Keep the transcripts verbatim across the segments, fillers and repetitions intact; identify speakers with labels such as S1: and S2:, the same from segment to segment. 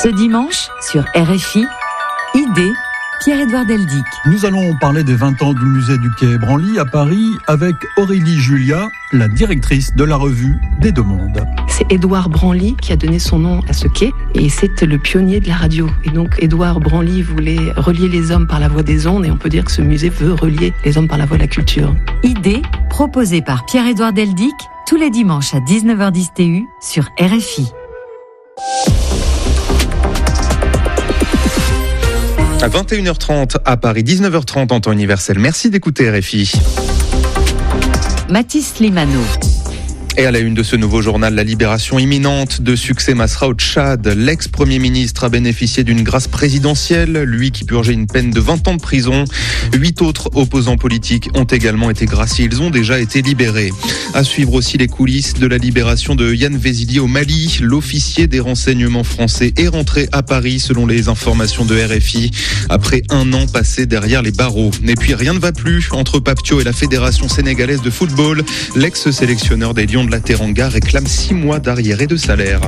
S1: Ce dimanche, sur R F I, Idée, Pierre-Édouard Deldic.
S2: Nous allons parler des vingt ans du musée du Quai Branly à Paris avec Aurélie Julia, la directrice de la revue des Deux Mondes.
S3: C'est Édouard Branly qui a donné son nom à ce quai et c'est le pionnier de la radio. Et donc Édouard Branly voulait relier les hommes par la voie des ondes et on peut dire que ce musée veut relier les hommes par la voie de la culture.
S1: Idée, proposée par Pierre-Édouard Deldic, tous les dimanches à dix-neuf heures dix T U sur R F I.
S4: À vingt et une heures trente à Paris, dix-neuf heures trente en temps universel. Merci d'écouter R F I.
S1: Mathis Limano.
S4: Et à la une de ce nouveau journal, la libération imminente de Succès Masra au Tchad. L'ex-premier ministre a bénéficié d'une grâce présidentielle, lui qui purgeait une peine de vingt ans de prison. Huit autres opposants politiques ont également été graciés. Ils ont déjà été libérés. À suivre aussi les coulisses de la libération de Yann Vézilier au Mali. L'officier des renseignements français est rentré à Paris selon les informations de R F I après un an passé derrière les barreaux. Et puis rien ne va plus entre Pape Thiaw et la Fédération sénégalaise de football. L'ex-sélectionneur des Lions de la Teranga réclame six mois d'arriérés de salaire.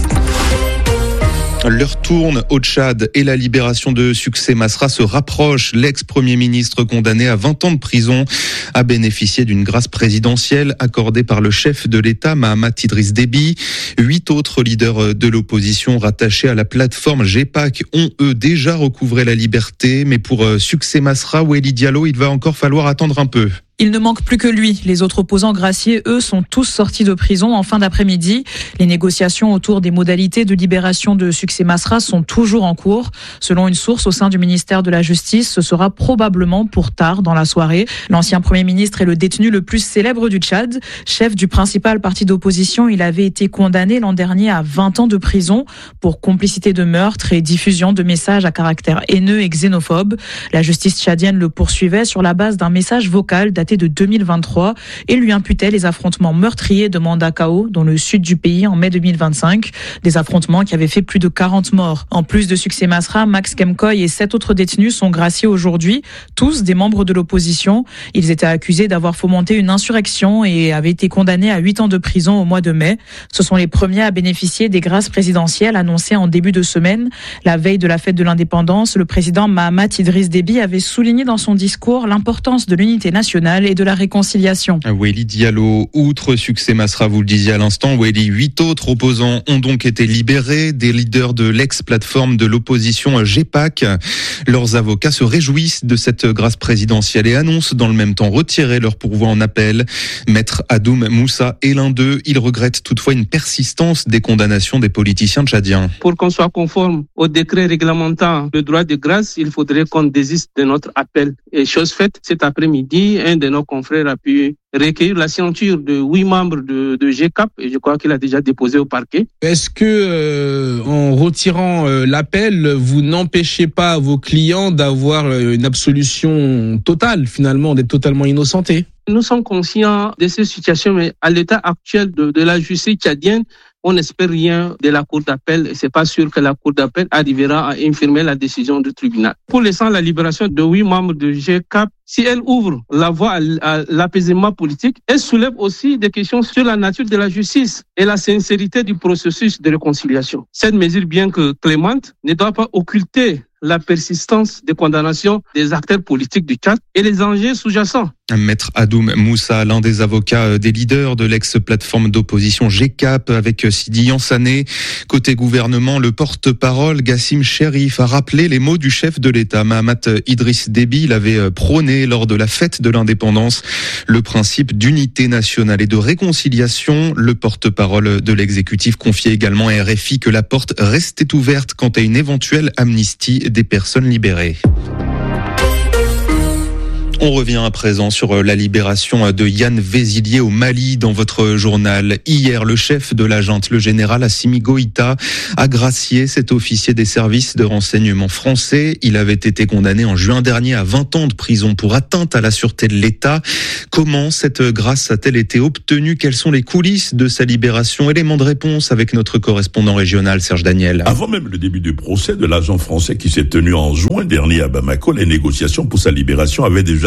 S4: L'heure tourne au Tchad et la libération de Succès Masra se rapproche. L'ex-premier ministre condamné à vingt ans de prison a bénéficié d'une grâce présidentielle accordée par le chef de l'État, Mahamat Idriss Déby. Huit autres leaders de l'opposition rattachés à la plateforme G P A C ont eux déjà recouvré la liberté. Mais pour Succès Masra, Waely Diallo, il va encore falloir attendre un peu.
S5: Il ne manque plus que lui. Les autres opposants graciés, eux, sont tous sortis de prison en fin d'après-midi. Les négociations autour des modalités de libération de Succès Masra sont toujours en cours. Selon une source au sein du ministère de la Justice, ce sera probablement pour tard dans la soirée. L'ancien Premier ministre est le détenu le plus célèbre du Tchad. Chef du principal parti d'opposition, il avait été condamné l'an dernier à vingt ans de prison pour complicité de meurtre et diffusion de messages à caractère haineux et xénophobe. La justice tchadienne le poursuivait sur la base d'un message vocal daté de deux mille vingt-trois et lui imputait les affrontements meurtriers de Mandakao dans le sud du pays en mai deux mille vingt-cinq, des affrontements qui avaient fait plus de quarante morts. En plus de Succès Masra, Max Kemkoy et sept autres détenus sont graciés aujourd'hui, tous des membres de l'opposition. Ils étaient accusés d'avoir fomenté une insurrection et avaient été condamnés à huit ans de prison au mois de mai. Ce sont les premiers à bénéficier des grâces présidentielles annoncées en début de semaine. La veille de la fête de l'indépendance, le président Mahamat Idriss Déby avait souligné dans son discours l'importance de l'unité nationale et de la réconciliation.
S4: Waely Diallo, outre Succès Masra, vous le disiez à l'instant, Waely, huit autres opposants ont donc été libérés, des leaders de l'ex-plateforme de l'opposition G P A C. Leurs avocats se réjouissent de cette grâce présidentielle et annoncent dans le même temps retirer leur pourvoi en appel. Maître Adoum Moussa est l'un d'eux. Il regrette toutefois une persistance des condamnations des politiciens tchadiens.
S6: Pour qu'on soit conforme au décret réglementant le droit de grâce, il faudrait qu'on désiste de notre appel. Et chose faite, cet après-midi, un de nos confrères a pu recueillir la signature de huit membres de, de G C A P et je crois qu'il a déjà déposé au parquet.
S7: Est-ce que, euh, en retirant euh, l'appel, vous n'empêchez pas vos clients d'avoir euh, une absolution totale, finalement, d'être totalement innocentés?
S6: Nous sommes conscients de ces situations, mais à l'état actuel de, de la justice tchadienne, on n'espère rien de la cour d'appel et c'est pas sûr que la cour d'appel arrivera à infirmer la décision du tribunal. Pour l'instant, la libération de huit membres de G C A P, si elle ouvre la voie à l'apaisement politique, elle soulève aussi des questions sur la nature de la justice et la sincérité du processus de réconciliation. Cette mesure, bien que clémente, ne doit pas occulter la persistance des condamnations des acteurs politiques du Tchad et les enjeux sous-jacents.
S4: Maître Adoum Moussa, l'un des avocats des leaders de l'ex-plateforme d'opposition G C A P avec Sidi Yansané. Côté gouvernement, le porte-parole Gassim Cherif a rappelé les mots du chef de l'État, Mahamat Idriss Déby. Il avait prôné lors de la fête de l'indépendance le principe d'unité nationale et de réconciliation. Le porte-parole de l'exécutif confiait également à R F I que la porte restait ouverte quant à une éventuelle amnistie des personnes libérées. On revient à présent sur la libération de Yann Vézilier au Mali dans votre journal. Hier, le chef de la junte, le général Assimi Goïta, a gracié cet officier des services de renseignement français. Il avait été condamné en juin dernier à vingt ans de prison pour atteinte à la sûreté de l'État. Comment cette grâce a-t-elle été obtenue? Quelles sont les coulisses de sa libération? Élément de réponse avec notre correspondant régional, Serge Daniel.
S8: Avant même le début du procès de l'agent français qui s'est tenu en juin dernier à Bamako, les négociations pour sa libération avaient déjà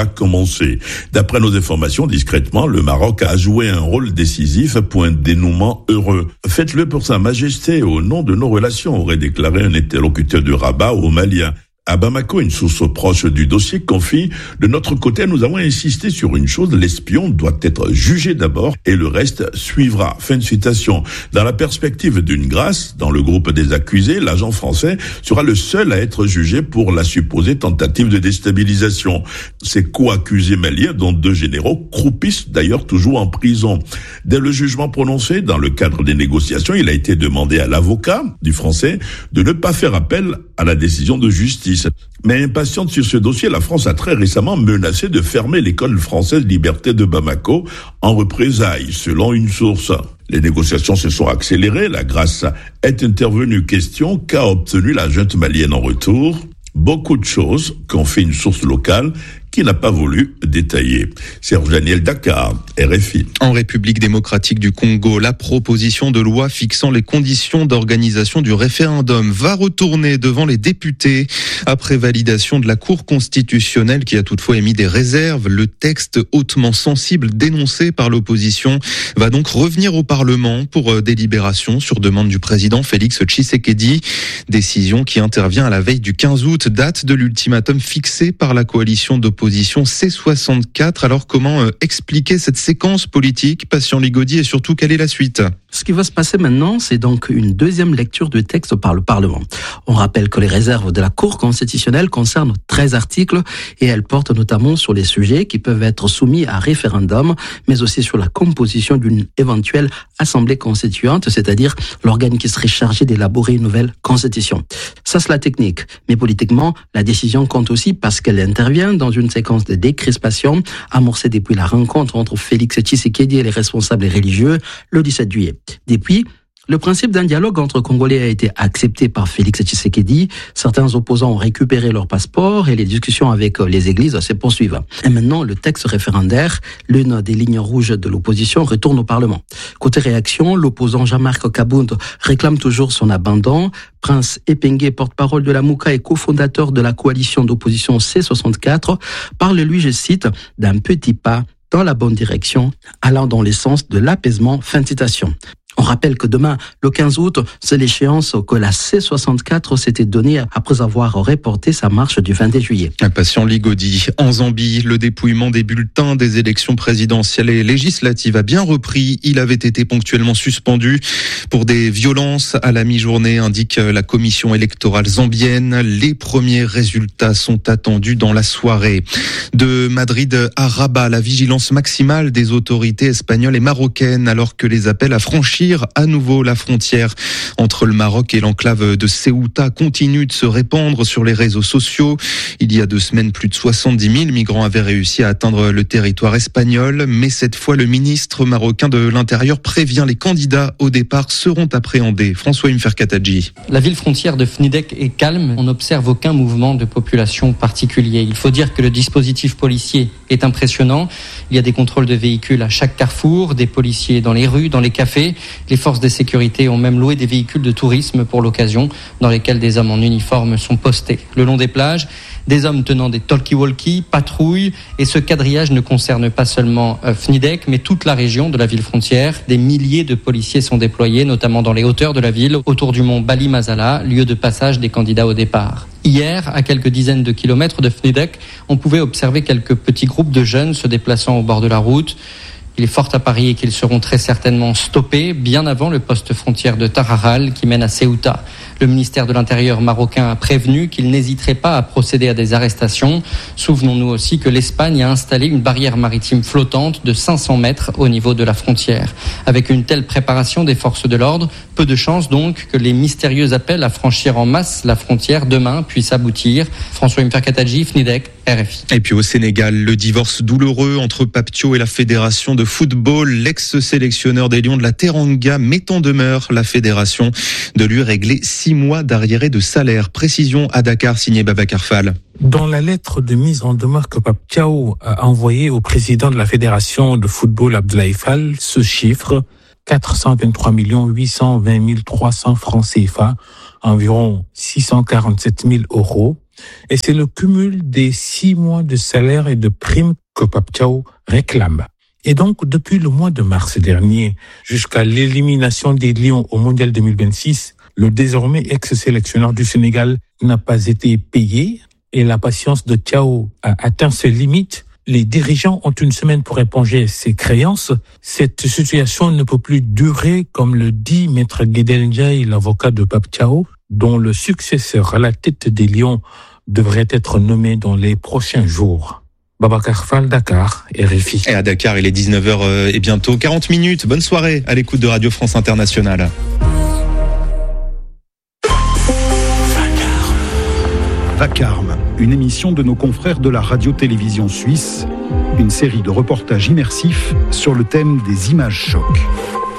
S8: déjà commencé. D'après nos informations, discrètement, le Maroc a joué un rôle décisif pour un dénouement heureux. Faites-le pour Sa Majesté au nom de nos relations, aurait déclaré un interlocuteur de Rabat aux Maliens. À Bamako, une source proche du dossier confie « De notre côté, nous avons insisté sur une chose, l'espion doit être jugé d'abord et le reste suivra. » Fin de citation. Dans la perspective d'une grâce, dans le groupe des accusés, l'agent français sera le seul à être jugé pour la supposée tentative de déstabilisation. Ses co-accusés maliens, dont deux généraux, croupissent d'ailleurs toujours en prison. Dès le jugement prononcé, dans le cadre des négociations, il a été demandé à l'avocat du français de ne pas faire appel à la décision de justice. Mais impatiente sur ce dossier, la France a très récemment menacé de fermer l'école française Liberté de Bamako en représailles, selon une source. Les négociations se sont accélérées, la grâce est intervenue. Question, qu'a obtenu la junte malienne en retour? Beaucoup de choses, confie une source locale qui n'a pas voulu détailler. Serge Daniel, Dakar, R F I.
S4: En République démocratique du Congo, la proposition de loi fixant les conditions d'organisation du référendum va retourner devant les députés. Après validation de la Cour constitutionnelle qui a toutefois émis des réserves, le texte hautement sensible dénoncé par l'opposition va donc revenir au Parlement pour délibération sur demande du président Félix Tshisekedi. Décision qui intervient à la veille du quinze août, date de l'ultimatum fixé par la coalition d'opposition C soixante-quatre. Alors comment euh, expliquer cette séquence politique, Patient Ligaudy, et surtout quelle est la suite?
S9: Ce qui va se passer maintenant, c'est donc une deuxième lecture du texte par le Parlement. On rappelle que les réserves de la Cour constitutionnelle concernent treize articles et elles portent notamment sur les sujets qui peuvent être soumis à référendum, mais aussi sur la composition d'une éventuelle assemblée constituante, c'est-à-dire l'organe qui serait chargé d'élaborer une nouvelle constitution. Ça, c'est la technique. Mais politiquement, la décision compte aussi parce qu'elle intervient dans une séquence de décrispation amorcée depuis la rencontre entre Félix Tshisekedi et les responsables religieux le dix-sept juillet. Depuis, le principe d'un dialogue entre Congolais a été accepté par Félix Tshisekedi. Certains opposants ont récupéré leur passeport et les discussions avec les églises se poursuivent. Et maintenant, le texte référendaire, l'une des lignes rouges de l'opposition, retourne au Parlement. Côté réaction, l'opposant Jean-Marc Kabound réclame toujours son abandon. Prince Epengue, porte-parole de la Mouka et cofondateur de la coalition d'opposition C soixante-quatre, parle, lui, je cite, d'un petit pas dans la bonne direction, allant dans le sens de l'apaisement. Fin de citation. On rappelle que demain, le quinze août, c'est l'échéance que la C soixante-quatre s'était donnée après avoir reporté sa marche du vingt juillet.
S4: Patient Ligaudy. En Zambie, le dépouillement des bulletins des élections présidentielles et législatives a bien repris. Il avait été ponctuellement suspendu pour des violences à la mi-journée, indique la commission électorale zambienne. Les premiers résultats sont attendus dans la soirée. De Madrid à Rabat, la vigilance maximale des autorités espagnoles et marocaines alors que les appels à franchir à nouveau la frontière entre le Maroc et l'enclave de Ceuta continue de se répandre sur les réseaux sociaux. Il y a deux semaines, plus de soixante-dix mille migrants avaient réussi à atteindre le territoire espagnol, mais cette fois, le ministre marocain de l'Intérieur prévient les candidats au départ seront appréhendés. François Imferkatadji.
S10: La ville frontière de Fnidek est calme. On n'observe aucun mouvement de population particulier. Il faut dire que le dispositif policier est impressionnant. Il y a des contrôles de véhicules à chaque carrefour, des policiers dans les rues, dans les cafés. Les forces de sécurité ont même loué des véhicules de tourisme pour l'occasion, dans lesquels des hommes en uniforme sont postés. Le long des plages, des hommes tenant des talkie-walkie patrouillent, et ce quadrillage ne concerne pas seulement Fnidek, mais toute la région de la ville frontière. Des milliers de policiers sont déployés, notamment dans les hauteurs de la ville, autour du mont Bali Mazala, lieu de passage des candidats au départ. Hier, à quelques dizaines de kilomètres de Fnidek, on pouvait observer quelques petits groupes de jeunes se déplaçant au bord de la route. Il est fort à parier qu'ils seront très certainement stoppés bien avant le poste frontière de Tarajal qui mène à Ceuta. Le ministère de l'Intérieur marocain a prévenu qu'il n'hésiterait pas à procéder à des arrestations. Souvenons-nous aussi que l'Espagne a installé une barrière maritime flottante de cinq cents mètres au niveau de la frontière. Avec une telle préparation des forces de l'ordre, peu de chance donc que les mystérieux appels à franchir en masse la frontière demain puissent aboutir. François Imferkatadji, Fnidek, R F I.
S4: Et puis au Sénégal, le divorce douloureux entre Papio et la fédération de football. L'ex-sélectionneur des Lions de la Teranga met en demeure la fédération de lui régler six mois d'arriérés de salaire. Précision à Dakar, signé Babacar Fall.
S11: Dans la lettre de mise en demeure que Pape Thiaw a envoyée au président de la fédération de football Abdoulaye Fall, ce chiffre, quatre cent vingt-trois millions huit cent vingt mille trois cents francs C F A, environ six cent quarante-sept mille euros, Et c'est le cumul des six mois de salaire et de primes que Pape Thiaw réclame. Et donc, depuis le mois de mars dernier, jusqu'à l'élimination des Lions au Mondial deux mille vingt-six, le désormais ex-sélectionneur du Sénégal n'a pas été payé et la patience de Thiaw a atteint ses limites. Les dirigeants ont une semaine pour éponger ces créances. Cette situation ne peut plus durer, comme le dit Maître Guédel Ndiaye, l'avocat de Pape Thiaw, dont le successeur à la tête des Lions devrait être nommé dans les prochains jours. Babacar Fall, Dakar, R F I.
S4: Et à Dakar, il est dix-neuf heures et bientôt quarante minutes. Bonne soirée à l'écoute de Radio France Internationale.
S2: Vacarme, une émission de nos confrères de la radio-télévision suisse, une série de reportages immersifs sur le thème des images chocs.